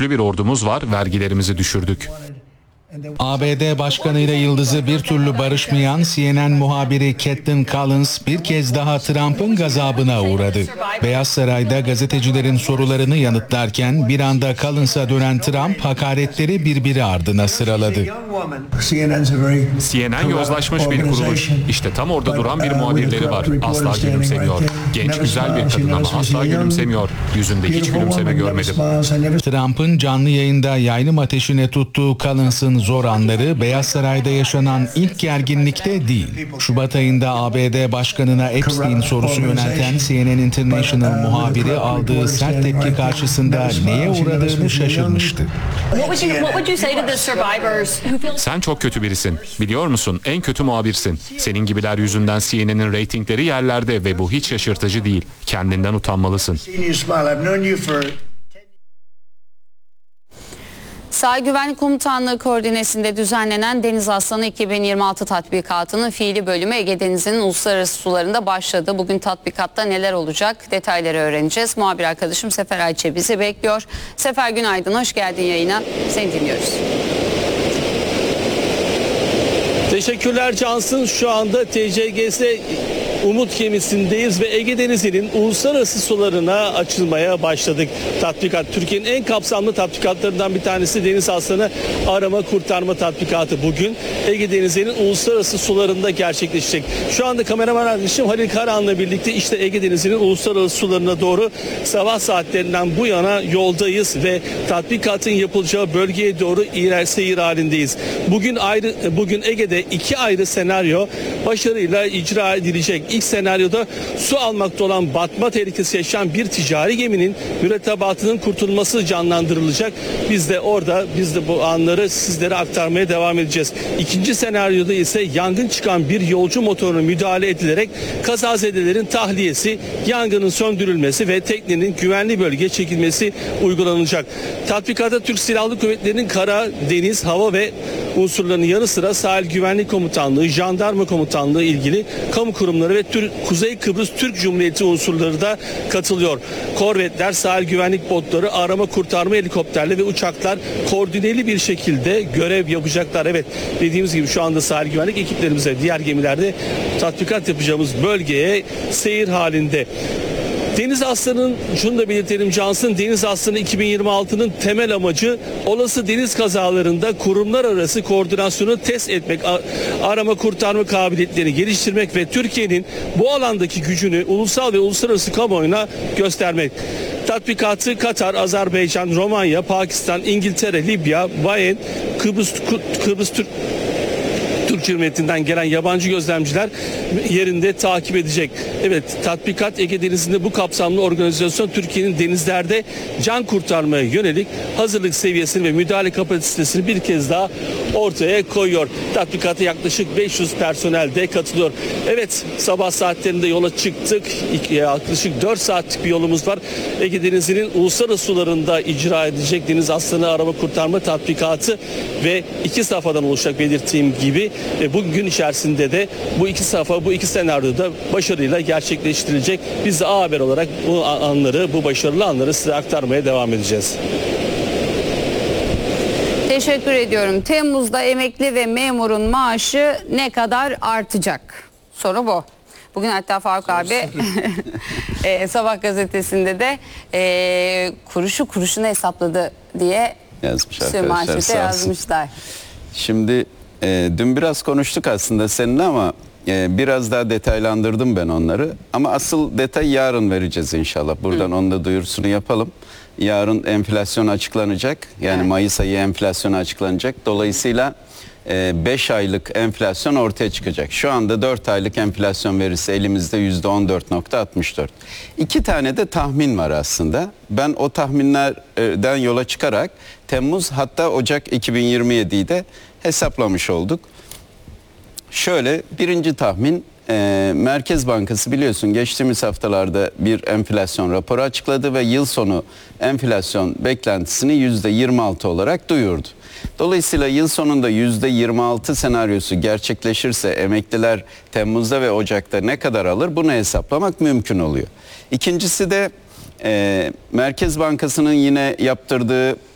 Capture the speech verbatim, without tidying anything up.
güçlü bir ordumuz var, vergilerimizi düşürdük. A B D Başkanı ile yıldızı bir türlü barışmayan C N N muhabiri Caitlin Collins bir kez daha Trump'ın gazabına uğradı. Beyaz Saray'da gazetecilerin sorularını yanıtlarken bir anda Collins'a dönen Trump hakaretleri birbiri ardına sıraladı. C N N yozlaşmış bir kuruluş. İşte tam orada duran bir muhabirleri var. Asla gülümsemiyor. Genç güzel bir kadın ama asla gülümsemiyor. Yüzünde hiç gülümseme görmedim. Trump'ın canlı yayında yaylım ateşine tuttuğu Collins'ın zor anları Beyaz Saray'da yaşanan ilk gerginlikte değil. Şubat ayında A B D Başkanı'na Epstein sorusu yönelten C N N International muhabiri aldığı sert tepki karşısında neye uğradığını şaşırmıştı. Sen çok kötü birisin. Biliyor musun? En kötü muhabirsin. Senin gibiler yüzünden C N N'in reytingleri yerlerde ve bu hiç şaşırtıcı değil. Kendinden utanmalısın. Sahil Güvenlik Komutanlığı koordinesinde düzenlenen Deniz Aslanı iki bin yirmi altı tatbikatının fiili bölümü Ege Denizi'nin uluslararası sularında başladı. Bugün tatbikatta neler olacak detayları öğreneceğiz. Muhabir arkadaşım Sefer Ayçe bizi bekliyor. Sefer günaydın, hoş geldin yayına. Seni dinliyoruz. Teşekkürler Cansın. Şu anda T C G S Umut gemisindeyiz ve Ege Denizi'nin uluslararası sularına açılmaya başladık. Tatbikat Türkiye'nin en kapsamlı tatbikatlarından bir tanesi Deniz Aslanı arama kurtarma tatbikatı bugün Ege Denizi'nin uluslararası sularında gerçekleşecek. Şu anda kameraman arkadaşım Halil Karahan'la birlikte işte Ege Denizi'nin uluslararası sularına doğru sabah saatlerinden bu yana yoldayız ve tatbikatın yapılacağı bölgeye doğru iler seyir halindeyiz. Bugün ayrı bugün Ege'de iki ayrı senaryo başarıyla icra edilecek. İlk senaryoda su almakta olan batma tehlikesi yaşayan bir ticari geminin mürettebatının kurtulması canlandırılacak. Biz de orada biz de bu anları sizlere aktarmaya devam edeceğiz. İkinci senaryoda ise yangın çıkan bir yolcu motoruna müdahale edilerek kazazedelerin tahliyesi, yangının söndürülmesi ve teknenin güvenli bölgeye çekilmesi uygulanacak. Tatbikata Türk Silahlı Kuvvetleri'nin kara, deniz, hava ve unsurlarının yanı sıra Sahil Güvenlik Komutanlığı, Jandarma Komutanlığı ilgili kamu kurumları ve Tür Kuzey Kıbrıs Türk Cumhuriyeti unsurları da katılıyor. Korvetler, sahil güvenlik botları, arama kurtarma helikopterleri ve uçaklar koordineli bir şekilde görev yapacaklar. Evet, dediğimiz gibi şu anda sahil güvenlik ekiplerimize diğer gemilerde tatbikat yapacağımız bölgeye seyir halinde. Deniz Aslanı'nın, şunu da belirtelim Cansın, Deniz Aslanı iki bin yirmi altının temel amacı olası deniz kazalarında kurumlar arası koordinasyonu test etmek, arama kurtarma kabiliyetlerini geliştirmek ve Türkiye'nin bu alandaki gücünü ulusal ve uluslararası kamuoyuna göstermek. Tatbikatı Katar, Azerbaycan, Romanya, Pakistan, İngiltere, Libya, Bahreyn, Kıbrıs, Kıbrıs Türk Türk Cumhuriyeti'nden gelen yabancı gözlemciler yerinde takip edecek. Evet, tatbikat Ege Denizi'nde bu kapsamlı organizasyon Türkiye'nin denizlerde can kurtarmaya yönelik hazırlık seviyesini ve müdahale kapasitesini bir kez daha ortaya koyuyor. Tatbikata yaklaşık beş yüz personel de katılıyor. Evet, sabah saatlerinde yola çıktık. Yaklaşık dört saatlik bir yolumuz var. Ege Denizi'nin uluslararası sularında icra edilecek Deniz Aslanı arama kurtarma tatbikatı ve iki safhadan oluşacak belirttiğim gibi. Ve bugün içerisinde de bu iki safa, bu iki senaryoda başarıyla gerçekleştirilecek. Biz de A Haber olarak bu anları, bu başarılı anları size aktarmaya devam edeceğiz. Teşekkür ediyorum. Temmuz'da emekli ve memurun maaşı ne kadar artacak? Soru bu. Bugün hatta Faruk abi e, Sabah gazetesinde de e, kuruşu kuruşuna hesapladı diye yazmış arkadaşlar. yazmışlar. Şimdi e, dün biraz konuştuk aslında seninle ama e, biraz daha detaylandırdım ben onları. Ama asıl detay yarın vereceğiz inşallah. Buradan Hı. onun da duyurusunu yapalım. Yarın enflasyon açıklanacak. Yani evet. Mayıs ayı enflasyonu açıklanacak. Dolayısıyla beş aylık enflasyon ortaya çıkacak. Şu anda dört aylık enflasyon verisi elimizde yüzde on dört nokta altmış dört. İki tane de tahmin var aslında. Ben o tahminlerden yola çıkarak Temmuz hatta Ocak iki bin yirmi yediyi de hesaplamış olduk. Şöyle, birinci tahmin, e, Merkez Bankası biliyorsun geçtiğimiz haftalarda bir enflasyon raporu açıkladı ve yıl sonu enflasyon beklentisini yüzde yirmi altı olarak duyurdu. Dolayısıyla yıl sonunda yüzde yirmi altı senaryosu gerçekleşirse emekliler Temmuz'da ve Ocak'ta ne kadar alır, bunu hesaplamak mümkün oluyor. İkincisi de e, Merkez Bankası'nın yine yaptırdığı